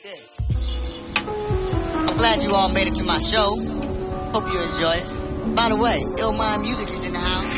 Okay. I'm glad you all made it to my show. Hope you enjoy it. By the way, Illmind Music is in the house.